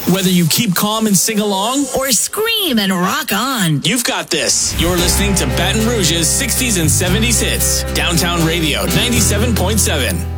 Whether you keep calm and sing along or scream and rock on, you've got this. You're listening to Baton Rouge's 60s and 70s hits. Downtown Radio 97.7.